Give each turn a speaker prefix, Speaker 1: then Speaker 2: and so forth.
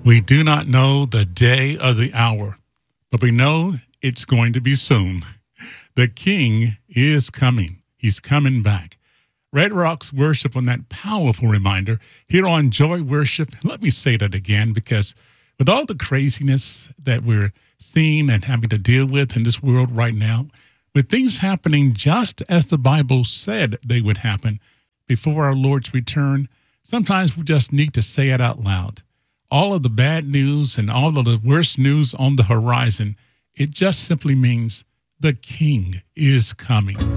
Speaker 1: We do not know the day or the hour, but we know it's going to be soon. The King is coming. He's coming back. Red Rocks worship on that powerful reminder here on Joy Worship. Let me say that again, because with all the craziness that we're seeing and having to deal with in this world right now, with things happening just as the Bible said they would happen before our Lord's return, sometimes we just need to say it out loud. All of the bad news and all of the worst news on the horizon, it just simply means the King is coming.